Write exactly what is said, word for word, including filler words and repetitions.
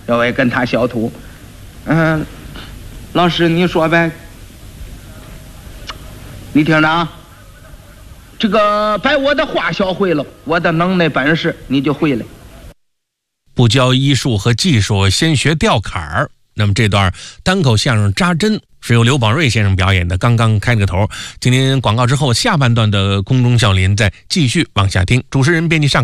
我也跟他学徒。嗯，老师你说呗，你听着啊，这个把我的话学会了，我的能耐本事你就会了。 不教医术和技术，先学吊坎儿。那么这段单口相声扎针是由刘宝瑞先生表演的，刚刚开了个头。今天广告之后，下半段的空中笑林再继续往下听。主持人编辑上。